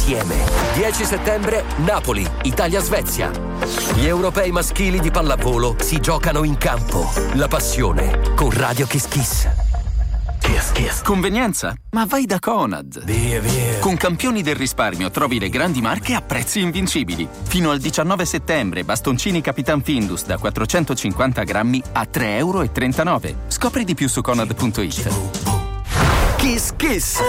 insieme. 10 settembre, Napoli, Italia-Svezia. Gli europei maschili di pallavolo si giocano in campo. La passione con Radio Kiss Kiss. Kiss Kiss. Convenienza? Ma vai da Conad. Via. Con Campioni del risparmio trovi le grandi marche a prezzi invincibili. Fino al 19 settembre bastoncini Capitan Findus da 450 grammi a €3,39. Scopri di più su Conad.it. Kiss Kiss.